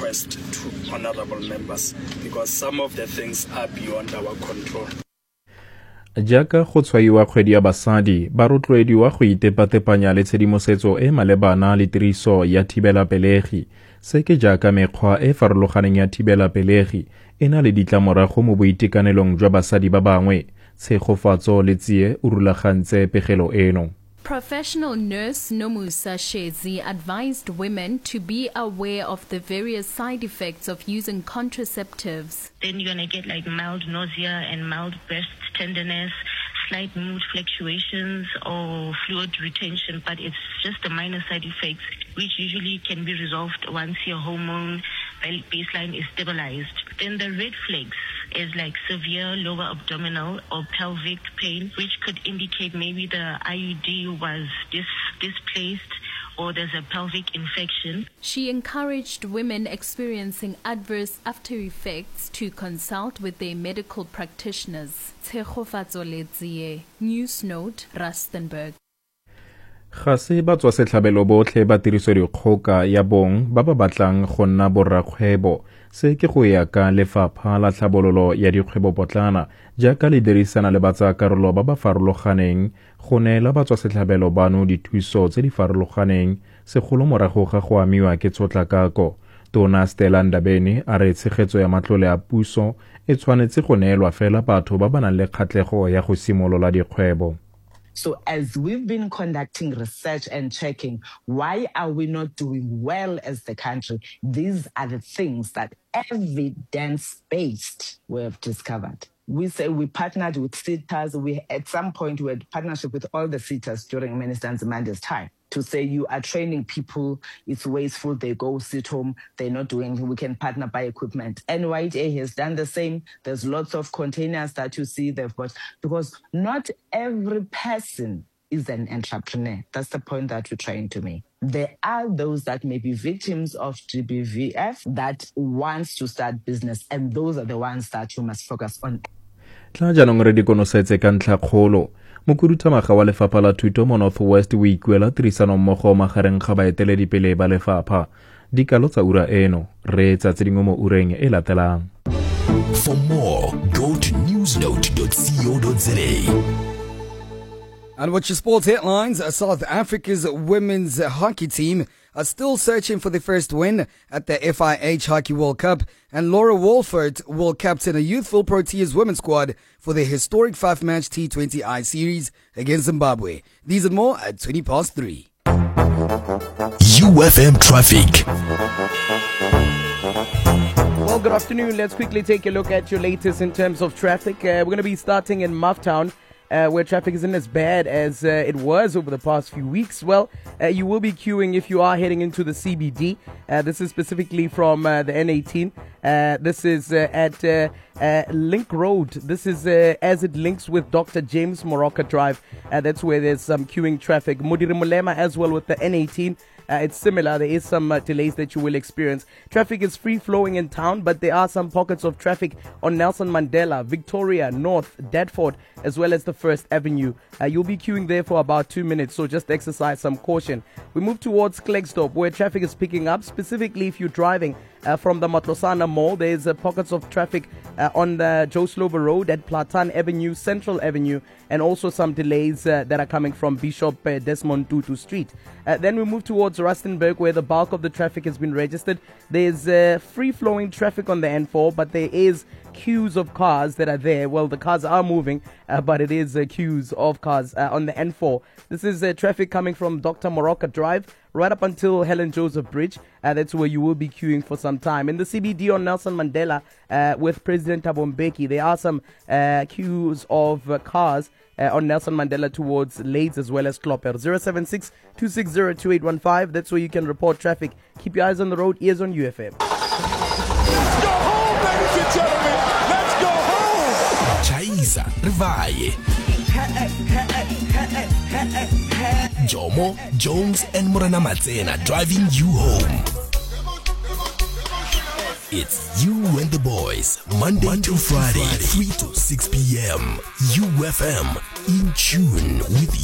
request to honorable members because some of the things are beyond our control. Jaaka go tshwaiwa kgwedi ya basadi ba rotloediwa go itepatepanya le tshedimosetso e malebana le tiriso ya thibelapelegi se ke jaaka mekgwa e farologaneng ya thibelapelegi e na le ditlamorago mo boitekanelong jwa basadi ba bangwe tshegofatso le tsie o rulagantse pegelo eno. Professional nurse Nomusa Shezi advised women to be aware of the various side effects of using contraceptives. Then you're going to get like mild nausea and mild breast tenderness, slight mood fluctuations or fluid retention, but it's just the minor side effects which usually can be resolved once your hormone baseline is stabilized. Then the red flags is like severe lower abdominal or pelvic pain, which could indicate maybe the IUD was displaced or there's a pelvic infection. She encouraged women experiencing adverse after effects to consult with their medical practitioners. News Note, Rustenburg. Ga se batswasetlhabelo botlhe ba tirisodikgoka ya bong ba ba batlang go nna borrakgwebo se ke go ya ka lefapha la tlhabololo ya dikgwebopotlana jaaka le dirisana le batsakarolo ba ba farologaneng go neela batswasetlhabelo bano dithuso tse di farologaneng segolo morago ga go amiwa ke tshotlakako. Tona Stella Ndabeni a re tshegetso ya matlole a puso e tshwanetse go neelwa fela batho ba ba nang le kgatlego ya go simolola dikgwebo. So as we've been conducting research and checking, why are we not doing well as the country? These are the things that evidence-based we have discovered. We say we partnered with SETAs. At some point, we had partnership with all the SETAs during Minister Nzimande's time to say you are training people, it's wasteful, they go sit home, they're not doing anything, we can partner buy equipment. NYHA has done the same. There's lots of containers that you see they've got, because not every person is an entrepreneur. That's the point that we're trying to make. There are those that may be victims of GBVF that wants to start business, and those are the ones that you must focus on. Tla jaanong re di konosetse ka ntlha kgolo. Mokuruthamaga wa lefapha la thuto mo North West o ikuela tirisano mmogo magareng ga baeteledipele ba lefapha. Dikalo tsa ura eno re tsa tse dingwe mo ureng e latelang. For more, go to newsnote.co.za. And watch your sports headlines. South Africa's women's hockey team are still searching for the first win at the FIH Hockey World Cup, and Laura Wolfert will captain a youthful Proteas women's squad for the historic 5-match T20I series against Zimbabwe. These and more at 3:20. UFM traffic. Well, good afternoon. Let's quickly take a look at your latest in terms of traffic. We're going to be starting in Mufftown, where traffic isn't as bad as it was over the past few weeks. Well, you will be queuing if you are heading into the CBD. This is specifically from the N18. This is at Link Road. This is as it links with Dr. James Moroka Drive. That's where there's some queuing traffic. Mudirimulema as well with the N18. It's similar. There is some delays that you will experience. Traffic is free-flowing in town, but there are some pockets of traffic on Nelson Mandela, Victoria, North, Dadford, as well as the First Avenue. You'll be queuing there for about 2 minutes, so just exercise some caution. We move towards Klerksdorp, where traffic is picking up, specifically if you're driving from the Matlosana Mall. There's pockets of traffic on the Joe Slover Road at Platan Avenue, Central Avenue, and also some delays that are coming from Bishop Desmond Tutu Street. Then we move towards Rustenburg, where the bulk of the traffic has been registered. There's free-flowing traffic on the N4, but there is queues of cars that are there. Well, the cars are moving, but it is queues of cars on the N4. This is traffic coming from Dr. Moroka Drive right up until Helen Joseph Bridge. That's where you will be queuing for some time. In the CBD on Nelson Mandela with President Thabo Mbeki, there are some queues of cars on Nelson Mandela towards Leeds as well as Klopper. 076-260-2815. That's where you can report traffic. Keep your eyes on the road, ears on UFM. Let's go home, ladies and gentlemen. Let's go home. Chaisa, Rivaye. Jomo, Jones, and Morena Matsena driving you home. It's You and the Boys, Monday to Friday, 3 to 6 p.m. UFM, in tune with